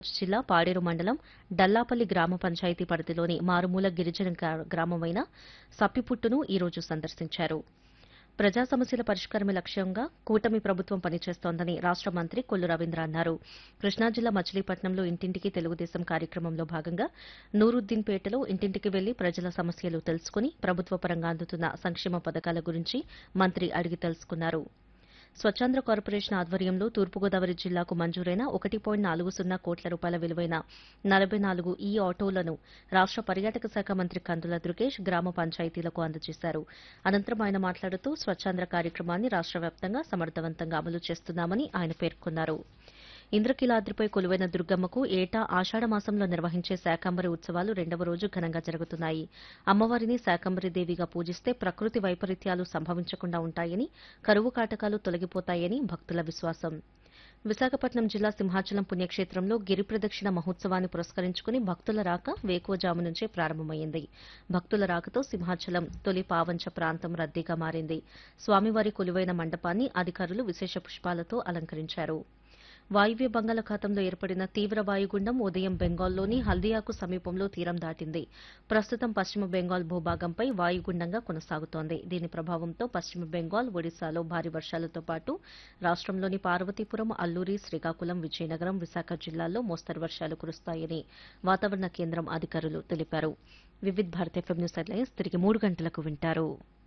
జిల్లా పాడేరు మండలం డల్లాపల్లి గ్రామ పంచాయతీ పరిధిలోని మారుమూల గిరిజన గ్రామమైన సప్పిపుట్టును ఈ రోజు సందర్శించారు. ప్రజా సమస్యల పరిష్కారమే లక్ష్యంగా కూటమి ప్రభుత్వం పనిచేస్తోందని రాష్ట మంత్రి కొల్లు రవీంద్ర అన్నారు. కృష్ణా జిల్లా మచిలీపట్నంలో ఇంటింటికి తెలుగుదేశం కార్యక్రమంలో భాగంగా నూరుద్దీన్పేటలో ఇంటింటికి వెళ్లి ప్రజల సమస్యలు తెలుసుకుని ప్రభుత్వ పరంగా అందుతున్న సంక్షేమ పథకాల గురించి మంత్రి అడిగి తెలుసుకున్నారు. స్వచ్ఛాంధ్ర కార్పొరేషన్ ఆధ్వర్యంలో తూర్పుగోదావరి జిల్లాకు మంజూరైన 1.40 కోట్ల రూపాయల విలువైన 44 ఈ ఆటోలను రాష్ట పర్యాటక శాఖ మంత్రి కందుల దుర్గేష్ గ్రామ పంచాయతీలకు అందజేశారు. అనంతరం ఆయన మాట్లాడుతూ స్వచ్ఛాంధ్ర కార్యక్రమాన్ని రాష్ట వ్యాప్తంగా సమర్థవంతంగా అమలు చేస్తున్నామని ఆయన పేర్కొన్నారు. ఇంద్రకీలాద్రిపై కొలువైన దుర్గమ్మకు ఏటా ఆషాఢ మాసంలో నిర్వహించే శాకంబరి ఉత్సవాలు 2వ రోజు ఘనంగా జరుగుతున్నాయి. అమ్మవారిని శాకంబరి దేవిగా పూజిస్తే ప్రకృతి వైపరీత్యాలు సంభవించకుండా ఉంటాయని, కరువు కాటకాలు తొలగిపోతాయని భక్తుల విశ్వాసం. విశాఖపట్నం జిల్లా సింహాచలం పుణ్యక్షేత్రంలో గిరి ప్రదక్షిణ మహోత్సవాన్ని పురస్కరించుకుని భక్తుల రాక వేకువజాము నుంచే ప్రారంభమైంది. భక్తుల రాకతో సింహాచలం తొలి పావంచ ప్రాంతం రద్దీగా మారింది. స్వామివారి కొలువైన మండపాన్ని అధికారులు విశేష పుష్పాలతో అలంకరించారు. వాయువ్య బంగాళాఖాతంలో ఏర్పడిన తీవ్ర వాయుగుండం ఉదయం బెంగాల్లోని హల్దియాకు సమీపంలో తీరం దాటింది. ప్రస్తుతం పశ్చిమ బెంగాల్ భూభాగంపై వాయుగుండంగా కొనసాగుతోంది. దీని ప్రభావంతో పశ్చిమ బెంగాల్, ఒడిశాలో భారీ వర్షాలతో పాటు రాష్టంలోని పార్వతీపురం, అల్లూరి, శ్రీకాకుళం, విజయనగరం, విశాఖ జిల్లాల్లో మోస్తరు వర్షాలు కురుస్తాయని వాతావరణ కేంద్రం అధికారులు తెలిపారు. Vividh Bharat FM news headlines తిరిగి 3 గంటలకు వింటారు.